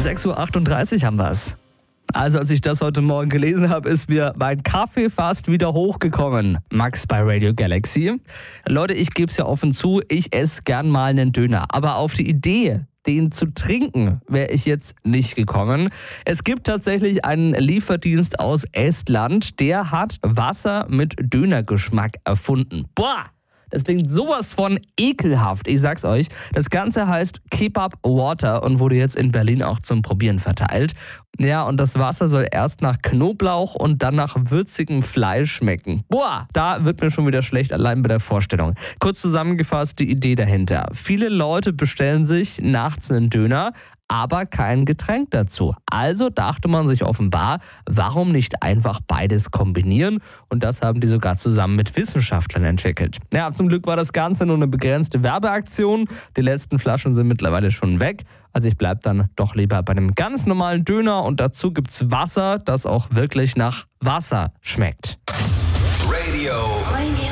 6:38 Uhr haben wir's. Also als ich das heute Morgen gelesen habe, ist mir mein Kaffee fast wieder hochgekommen. Max bei Radio Galaxy. Leute, ich gebe es ja offen zu, ich esse gern mal einen Döner. Aber auf die Idee, den zu trinken, wäre ich jetzt nicht gekommen. Es gibt tatsächlich einen Lieferdienst aus Estland, der hat Wasser mit Dönergeschmack erfunden. Boah! Das klingt sowas von ekelhaft. Ich sag's euch, das Ganze heißt Kebab Water und wurde jetzt in Berlin auch zum Probieren verteilt. Ja, und das Wasser soll erst nach Knoblauch und dann nach würzigem Fleisch schmecken. Boah, da wird mir schon wieder schlecht, allein bei der Vorstellung. Kurz zusammengefasst die Idee dahinter. Viele Leute bestellen sich nachts einen Döner, aber kein Getränk dazu. Also dachte man sich offenbar, warum nicht einfach beides kombinieren? Und das haben die sogar zusammen mit Wissenschaftlern entwickelt. Ja, zum Glück war das Ganze nur eine begrenzte Werbeaktion. Die letzten Flaschen sind mittlerweile schon weg. Also ich bleibe dann doch lieber bei einem ganz normalen Döner und dazu gibt's Wasser, das auch wirklich nach Wasser schmeckt. Radio